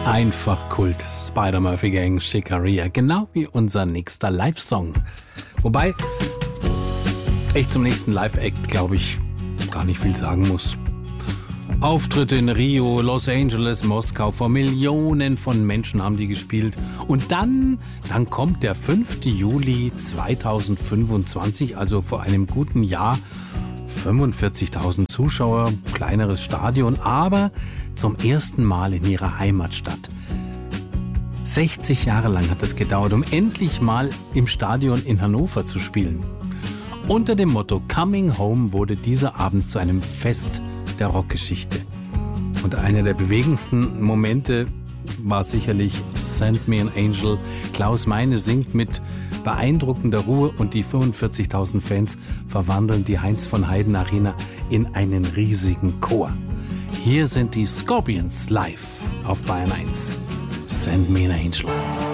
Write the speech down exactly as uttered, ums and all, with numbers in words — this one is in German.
Einfach Kult. Spider-Murphy Gang, Schickeria. Genau wie unser nächster Live-Song. Wobei ich zum nächsten Live-Act, glaube ich, gar nicht viel sagen muss. Auftritte in Rio, Los Angeles, Moskau, vor Millionen von Menschen haben die gespielt. Und dann, dann kommt der fünfte Juli zweitausendfünfundzwanzig, also vor einem guten Jahr, fünfundvierzigtausend Zuschauer, kleineres Stadion, aber zum ersten Mal in ihrer Heimatstadt. sechzig Jahre lang hat es gedauert, um endlich mal im Stadion in Hannover zu spielen. Unter dem Motto Coming Home wurde dieser Abend zu einem Fest der Rockgeschichte. Und einer der bewegendsten Momente war sicherlich Send Me an Angel. Klaus Meine singt mit beeindruckender Ruhe und die fünfundvierzigtausend Fans verwandeln die Heinz von Heiden Arena in einen riesigen Chor. Hier sind die Scorpions live auf Bayern eins. Send Me an Angel.